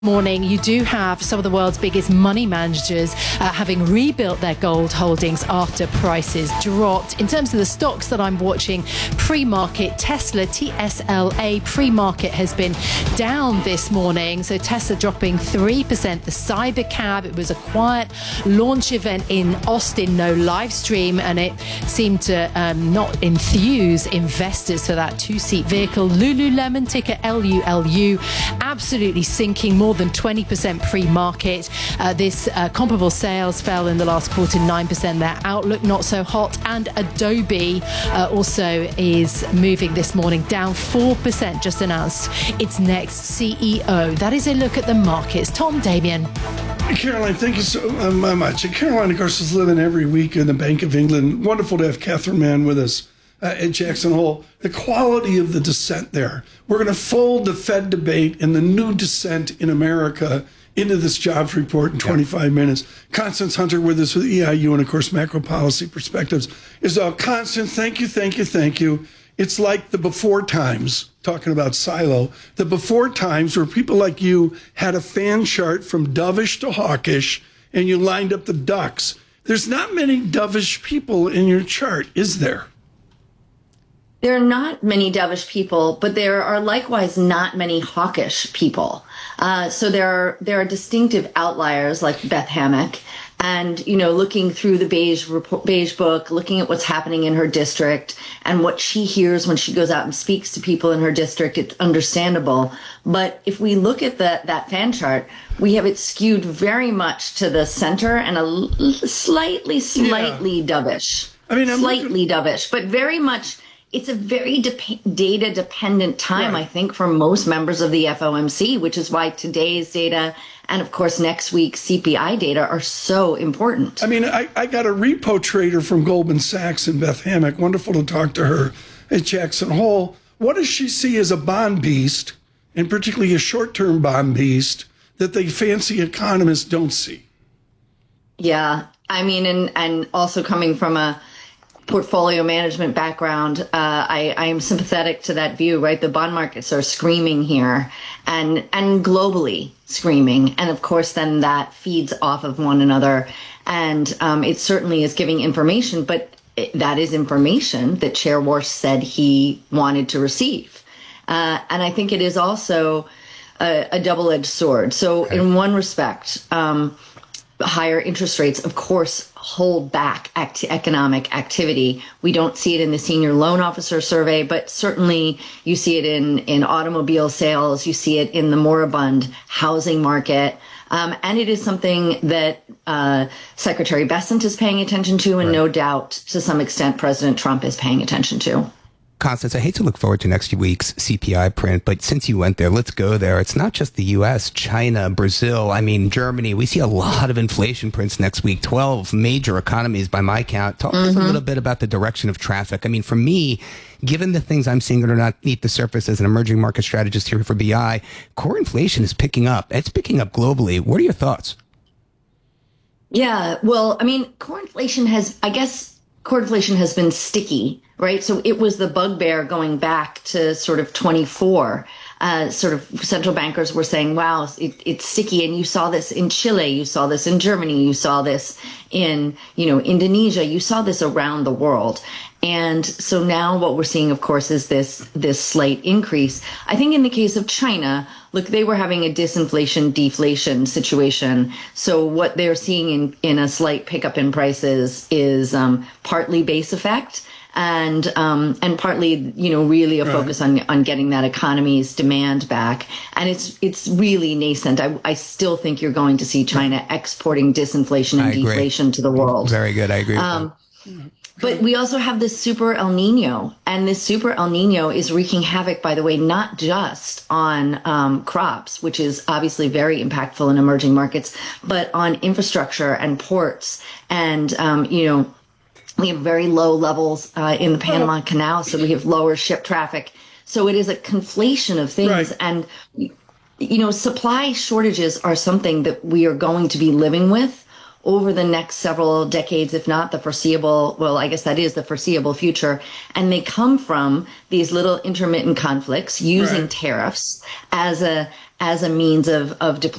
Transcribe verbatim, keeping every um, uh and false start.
Morning, you do have some of the world's biggest money managers uh, having rebuilt their gold holdings after prices dropped. In terms of the stocks that I'm watching, pre-market, Tesla, T S L A, pre-market has been down this morning. So Tesla dropping three percent. The Cybercab, it was a quiet launch event in Austin, no live stream, and it seemed to um, not enthuse investors for that two-seat vehicle. Lululemon, ticker L U L U, absolutely sinking more than twenty percent pre-market. Uh, this uh, comparable sales fell in the last quarter nine percent. Their outlook not so hot. And Adobe uh, also is moving this morning, down four percent, just announced its next C E O. That is a look at the markets. Tom Damien. Caroline, thank you so uh, much. And Caroline, of course, is living every week in the Bank of England. Wonderful to have Catherine Mann with us uh, at Jackson Hole. The quality of the dissent there. We're going to fold the Fed debate and the new dissent in America into this jobs report in twenty-five yeah. minutes. Constance Hunter with us with E I U and, of course, Macro Policy Perspectives. Is all. Constance, thank you, thank you, thank you. It's like the before times, talking about silo, the before times where people like you had a fan chart from dovish to hawkish and you lined up the ducks. There's not many dovish people in your chart, is there? There are not many dovish people, but there are likewise not many hawkish people. Uh, so there are there are distinctive outliers like Beth Hammack, and you know, looking through the beige report, beige book, looking at what's happening in her district and what she hears when she goes out and speaks to people in her district, it's understandable. But if we look at the, that fan chart, we have it skewed very much to the center and a l- slightly, slightly yeah. dovish. I mean, I'm slightly looking- dovish, but very much. It's a very de- data-dependent time, right. I think, for most members of the F O M C, which is why today's data and, of course, next week's C P I data are so important. I mean, I, I got a repo trader from Goldman Sachs in Beth Hammack. Wonderful to talk to her at Jackson Hole. What does she see as a bond beast, and particularly a short-term bond beast, that the fancy economists don't see? Yeah, I mean, and, and also coming from a portfolio management background, uh, I, I am sympathetic to that view, right? The bond markets are screaming here and and globally screaming. And of course, then that feeds off of one another. And um, it certainly is giving information, but it, that is information that Chair Warsh said he wanted to receive. Uh, and I think it is also a, a double-edged sword. So okay. in one respect, um, higher interest rates, of course, hold back act- economic activity. We don't see it in the senior loan officer survey, but certainly you see it in, in automobile sales. You see it in the moribund housing market. Um, and it is something that uh, Secretary Bessent is paying attention to, and right. no doubt, to some extent, President Trump is paying attention to. Constance, I hate to look forward to next week's C P I print, but since you went there, let's go there. It's not just the U S, China, Brazil, I mean, Germany. We see a lot of inflation prints next week, twelve major economies by my count. Talk mm-hmm. to us a little bit about the direction of traffic. I mean, for me, given the things I'm seeing that are not beneath the surface as an emerging market strategist here for B I, core inflation is picking up. It's picking up globally. What are your thoughts? Yeah, well, I mean, core inflation has, I guess, core inflation has been sticky, right? So it was the bugbear going back to sort of twenty-four. Uh, sort of central bankers were saying, wow, it, it's sticky. And you saw this in Chile. You saw this in Germany. You saw this in, you know, Indonesia. You saw this around the world. And so now what we're seeing, of course, is this this slight increase. I think in the case of China, look, they were having a disinflation, deflation situation. So what they're seeing in, in a slight pickup in prices is um, partly base effect. And um, and partly, you know, really a focus right. on on getting that economy's demand back. And it's it's really nascent. I, I still think you're going to see China exporting disinflation and deflation to the world. Very good. I agree with um, that. But we also have this super El Nino, and this super El Nino is wreaking havoc, by the way, not just on um, crops, which is obviously very impactful in emerging markets, but on infrastructure and ports. And, um, you know, we have very low levels uh, in the Panama Canal, so we have lower ship traffic. So it is a conflation of things. Right. And, you know, supply shortages are something that we are going to be living with over the next several decades, if not the foreseeable, well, I guess that is the foreseeable future. And they come from these little intermittent conflicts using Right. tariffs as a as a means of, of diplomacy.